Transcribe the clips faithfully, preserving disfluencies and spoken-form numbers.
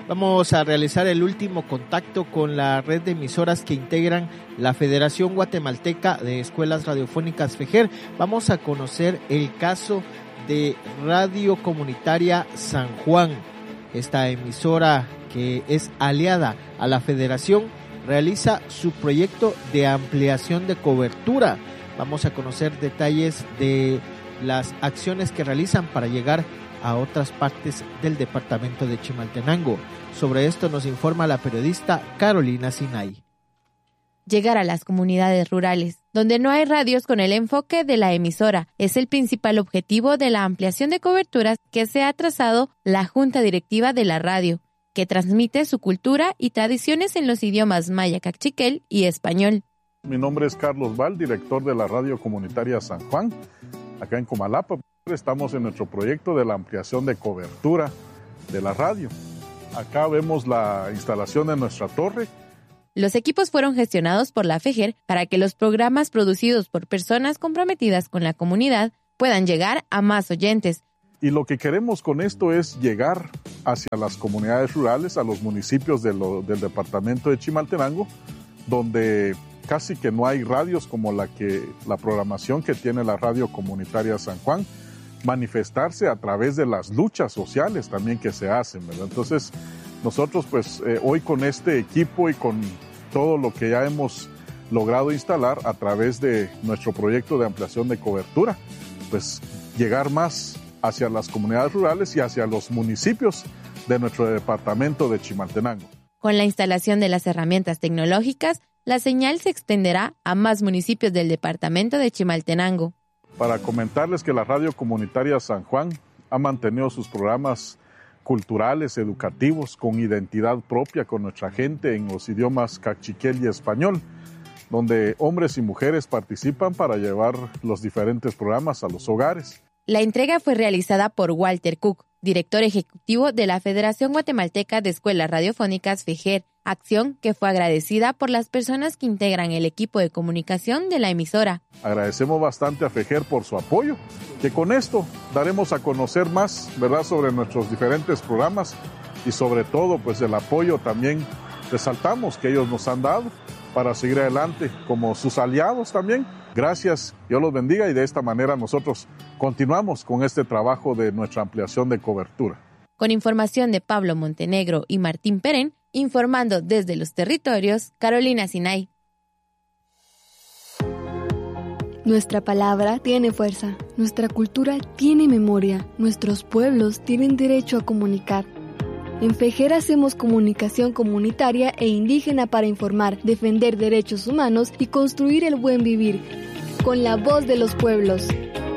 Vamos a realizar el último contacto con la red de emisoras que integran la Federación Guatemalteca de Escuelas Radiofónicas FEGER. Vamos a conocer el caso de Radio Comunitaria San Juan. Esta emisora, que es aliada a la Federación, realiza su proyecto de ampliación de cobertura. Vamos a conocer detalles de las acciones que realizan para llegar a otras partes del departamento de Chimaltenango. Sobre esto nos informa la periodista Carolina Sinay. Llegar a las comunidades rurales, donde no hay radios con el enfoque de la emisora, es el principal objetivo de la ampliación de coberturas que se ha trazado la Junta Directiva de la Radio, que transmite su cultura y tradiciones en los idiomas maya, cachiquel y español. Mi nombre es Carlos Val, director de la Radio Comunitaria San Juan, acá en Comalapa. Estamos en nuestro proyecto de la ampliación de cobertura de la radio. Acá vemos la instalación de nuestra torre. Los equipos fueron gestionados por la FEGER para que los programas producidos por personas comprometidas con la comunidad puedan llegar a más oyentes. Y lo que queremos con esto es llegar hacia las comunidades rurales, a los municipios de lo, del departamento de Chimaltenango, donde casi que no hay radios como la, que, la programación que tiene la Radio Comunitaria San Juan, manifestarse a través de las luchas sociales también que se hacen, ¿verdad? Entonces, nosotros pues eh, hoy con este equipo y con todo lo que ya hemos logrado instalar a través de nuestro proyecto de ampliación de cobertura, pues llegar más hacia las comunidades rurales y hacia los municipios de nuestro departamento de Chimaltenango. Con la instalación de las herramientas tecnológicas, la señal se extenderá a más municipios del departamento de Chimaltenango. Para comentarles que la Radio Comunitaria San Juan ha mantenido sus programas culturales, educativos, con identidad propia con nuestra gente en los idiomas cachiquel y español, donde hombres y mujeres participan para llevar los diferentes programas a los hogares. La entrega fue realizada por Walter Cook, director ejecutivo de la Federación Guatemalteca de Escuelas Radiofónicas FEGER, acción que fue agradecida por las personas que integran el equipo de comunicación de la emisora. Agradecemos bastante a FEGER por su apoyo, que con esto daremos a conocer más, ¿verdad?, sobre nuestros diferentes programas y sobre todo pues el apoyo también resaltamos que ellos nos han dado para seguir adelante como sus aliados también. Gracias, Dios los bendiga, y de esta manera nosotros continuamos con este trabajo de nuestra ampliación de cobertura. Con información de Pablo Montenegro y Martín Perén, informando desde los territorios, Carolina Sinay. Nuestra palabra tiene fuerza, nuestra cultura tiene memoria, nuestros pueblos tienen derecho a comunicar. En FEGER hacemos comunicación comunitaria e indígena para informar, defender derechos humanos y construir el buen vivir, con la voz de los pueblos.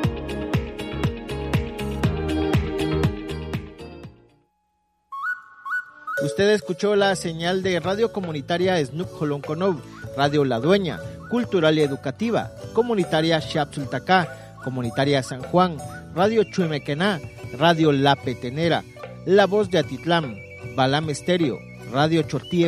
Usted escuchó la señal de Radio Comunitaria Snup Holonconov, Radio La Dueña, Cultural y Educativa, Comunitaria Xapsultacá, Comunitaria San Juan, Radio Chuimequená, Radio La Petenera, La Voz de Atitlán, Balam Estéreo, Radio Chortí